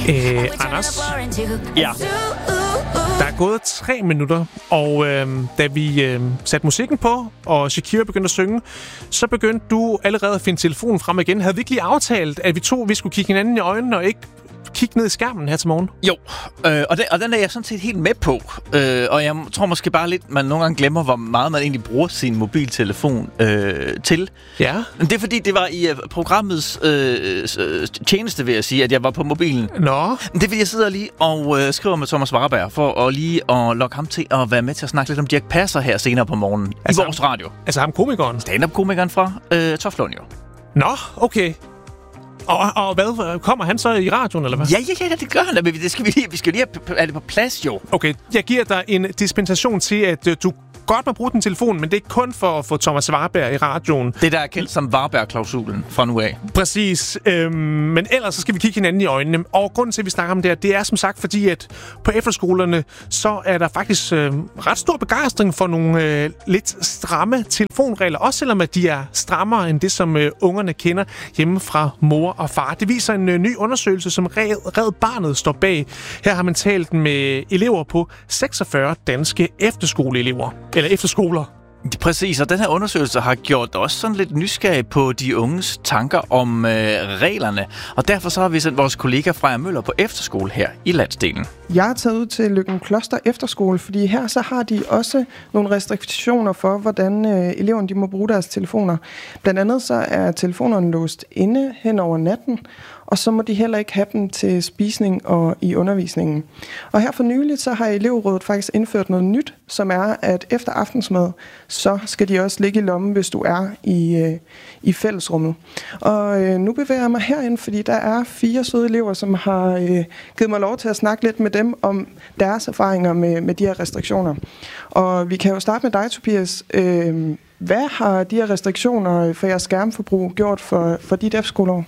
Anders? Ja. Der er gået 3 minutter, og da vi satte musikken på, og Shakira begyndte at synge, så begyndte du allerede at finde telefonen frem igen. Havde vi ikke lige aftalt, at vi skulle kigge hinanden i øjnene og ikke kigge ned i skærmen her til morgen? Jo, og den er jeg sådan set helt med på. Og jeg tror måske bare lidt, man nogle gange glemmer, hvor meget man egentlig bruger sin mobiltelefon til. Ja. Det er fordi, det var i programmets tjeneste, vil jeg sige, at jeg var på mobilen. Nå. Det er fordi, jeg sidder lige og skriver med Thomas Warberg for at lige at lokke ham til at være med til at snakke lidt om Dirch Passer her senere på morgenen i vores radio. Altså ham komikeren? Stand-up-komikeren fra Toftlund, jo. Nå, okay. Og hvad? Kommer han så i radioen, eller hvad? Ja, det gør han. Vi skal lige have det på plads, jo. Okay, jeg giver dig en dispensation til, at du godt må bruge den telefon, men det er kun for at få Thomas Warberg i radioen. Det, der er kendt som Warberg-klausulen fra nu af. Præcis. Men ellers så skal vi kigge hinanden i øjnene. Og grunden til, at vi snakker om det er som sagt, fordi at på efterskolerne, så er der faktisk ret stor begejstring for nogle lidt stramme telefonregler. Også selvom at de er strammere end det, som ungerne kender hjemme fra mor og far. Det viser en ny undersøgelse, som Red Barnet står bag. Her har man talt med elever på 46 danske efterskoleelever. Eller efterskoler. Præcis, og den her undersøgelse har gjort også sådan lidt nysgerrig på de unges tanker om reglerne. Og derfor så har vi sendt vores kollega Freja Møller på efterskole her i landsdelen. Jeg har taget ud til Løgumkloster Efterskole, fordi her så har de også nogle restriktioner for, hvordan eleverne de må bruge deres telefoner. Blandt andet så er telefonerne låst inde hen over natten, og så må de heller ikke have dem til spisning og i undervisningen. Og her for nyligt, så har elevrådet faktisk indført noget nyt, som er, at efter aftensmad, så skal de også ligge i lommen, hvis du er i fællesrummet. Og nu bevæger jeg mig herind, fordi der er 4 søde elever, som har givet mig lov til at snakke lidt med dem om deres erfaringer med de her restriktioner. Og vi kan jo starte med dig, Tobias. Hvad har de her restriktioner for jeres skærmforbrug gjort for dit efterskoleår?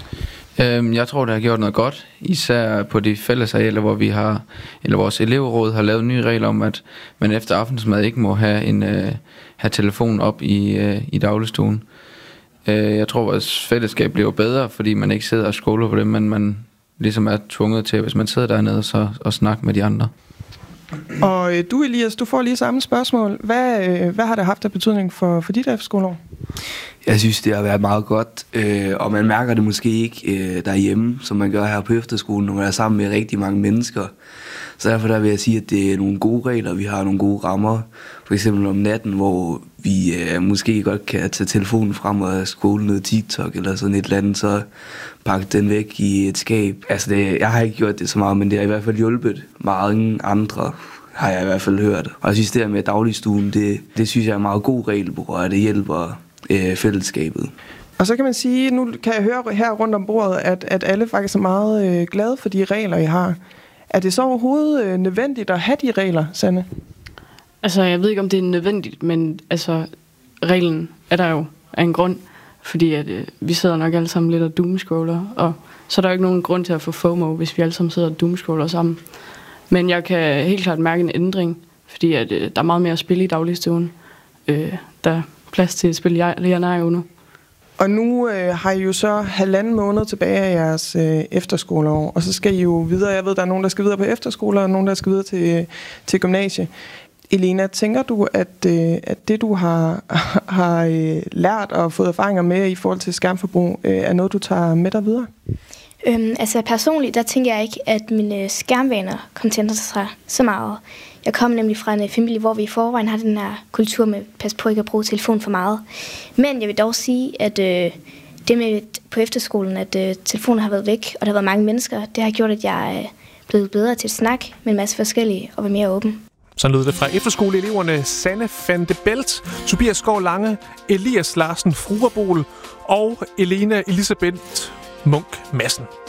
Jeg tror, det har gjort noget godt, især på de fællesarealer, hvor vi har, eller vores elevråd har lavet nye regler om, at man efter aftensmad ikke må have telefonen op i dagligstuen. Jeg tror, vores fællesskab bliver bedre, fordi man ikke sidder og scroller på det, men man ligesom er tvunget til, hvis man sidder dernede, så at snakke med de andre. Og du, Elias, du får lige samme spørgsmål. Hvad har det haft af betydning for dit efterskoleår? Jeg synes, det har været meget godt, og man mærker det måske ikke derhjemme, som man gør her på efterskolen, når man er sammen med rigtig mange mennesker. Så derfor der vil jeg sige, at det er nogle gode regler, vi har nogle gode rammer. For eksempel om natten, hvor vi måske godt kan tage telefonen frem og scrolle noget TikTok eller sådan et eller andet, så pakke den væk i et skab. Altså jeg har ikke gjort det så meget, men det har i hvert fald hjulpet mange andre, har jeg i hvert fald hørt. Og jeg synes, det her med dagligstuen, det synes jeg er en meget god regel, på grund af det hjælper fællesskabet. Og så kan man sige, nu kan jeg høre her rundt om bordet, at alle faktisk er meget glade for de regler, I har. Er det så overhovedet nødvendigt at have de regler, Sanne? Altså, jeg ved ikke, om det er nødvendigt, men altså, reglen er der jo af en grund, fordi at vi sidder nok alle sammen lidt og doomscroller, og så er der jo ikke nogen grund til at få FOMO, hvis vi alle sammen sidder og doomscroller sammen. Men jeg kan helt klart mærke en ændring, fordi at der er meget mere at spille i dagligstuen. Der er plads til at spille jeg nu. Og nu har I jo så 1,5 måned tilbage af jeres efterskoleår, og så skal I jo videre. Jeg ved, der er nogen, der skal videre på efterskoler, og nogen, der skal videre til gymnasie. Elena, tænker du, at det, du har lært og fået erfaringer med i forhold til skærmforbrug, er noget, du tager med dig videre? Altså personligt, der tænker jeg ikke, at mine skærmvaner kommer til at ændre sig så meget. Jeg kommer nemlig fra en familie, hvor vi i forvejen har den her kultur med at passe på ikke at bruge telefonen for meget. Men jeg vil dog sige, at det med på efterskolen, at telefonen har været væk, og der har været mange mennesker, det har gjort, at jeg er blevet bedre til at snakke med en masse forskellige og være mere åben. Så lød det fra efterskoleeleverne Sanne van de Belt, Tobias Skov Lange, Elias Larsen Fruerbol og Elena Elisabeth Munk Madsen.